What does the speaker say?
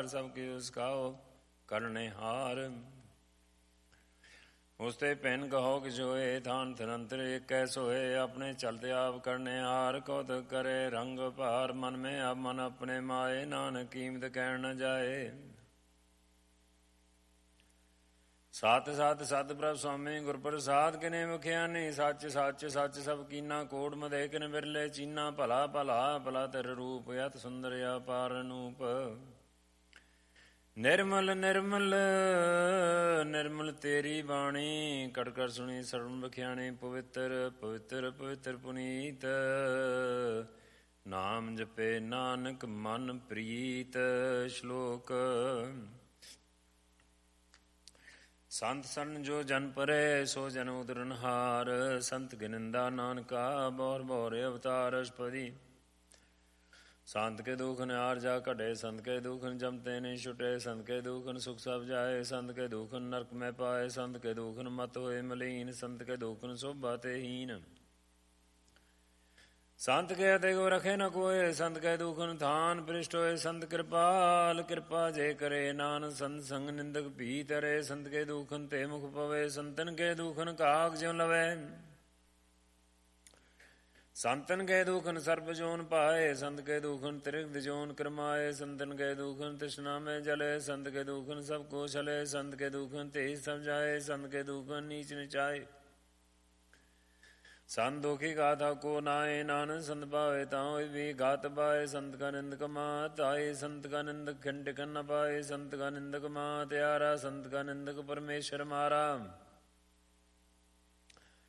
पार सबके उसकाओ करने हार। उसते पैन कहो कि जोए थान थनंतर एक कैसोए अपने चलते आप करने हार। कौतुक करे रंग पार मन में अब मन अपने माए नानक कीमत कह न जाए। सत सत सत प्रभ स्वामी गुर प्रसाद किने मुखियानी सच सच सच सब कीना कोड़ मदे किन बिरले चीना। भला भला भला तर रूप यत सुंदर अपार अनूप। निर्मल निर्मल निर्मल तेरी बाणी कड़ कर सुनी सर्व बख्याणी। पवित्र पवित्र पवित्र पुनीत नाम जपे नानक मन प्रीत। श्लोक संत सन जो जन परे सो जन उदरनहार। संत के निंदा नानका बौर बौर अवतार। अष्टपदी संत के दुख न आर जा कटे संत के दुख न जमते नहीं छुटे। संत के दुख न सुख सब जाए संत के दुख न नरक में पाए। संत के दुख न मत होए मलीन संत के दुख न शोभा ते हीन। संत के अते को रखे न कोय संत के दुखन थान पृष्ठ होए। संत कृपाल कृपा जे करे नान संत संग निंदक भी तरे। संत के दुखन ते मुख पवे संतन के दुखन काग ज्यों लवे। संतन के दुखन सर्प जोन पाए संत के दुखन त्रिग्ध जोन क्रमाए। संतन के दुखन तृष्णा में जले संत के दुखन सबको छले। संत के दुखन तेज सब जाए संत के दुखन नीच निचाए। संत दुखी गाथा को नाए नानक संत पावे ताओ भी गात पाए। संत का निंदक मात आए संत का निंदक खंड कर न पाए। संत का निंदक मात यारा संत का निंदक परमेश्वर मारा।